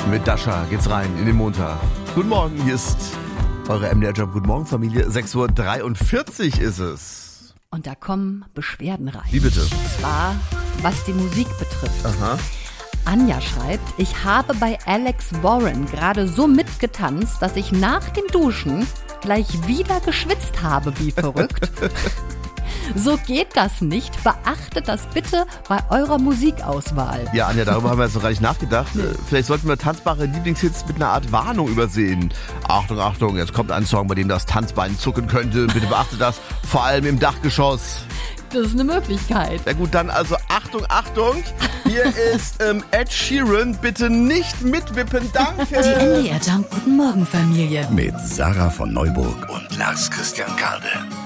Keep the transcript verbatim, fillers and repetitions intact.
Mit Dasha geht's rein in den Montag. Guten Morgen, hier ist eure M D R-Job. Guten Morgen, Familie. sechs Uhr dreiundvierzig ist es. Und da kommen Beschwerden rein. Wie bitte? Und zwar, was die Musik betrifft. Aha. Anja schreibt, ich habe bei Alex Warren gerade so mitgetanzt, dass ich nach dem Duschen gleich wieder geschwitzt habe, wie verrückt. So geht das nicht. Beachtet das bitte bei eurer Musikauswahl. Ja, Anja, darüber haben wir jetzt noch gar nicht nachgedacht. Nee. Vielleicht sollten wir tanzbare Lieblingshits mit einer Art Warnung übersehen. Achtung, Achtung, jetzt kommt ein Song, bei dem das Tanzbein zucken könnte. Bitte beachtet das, vor allem im Dachgeschoss. Das ist eine Möglichkeit. Na gut, dann also Achtung, Achtung. Hier ist ähm, Ed Sheeran. Bitte nicht mitwippen, danke. Die M D R-Jump Guten Morgen Familie. Mit Sarah von Neuburg und Lars Christian Kade.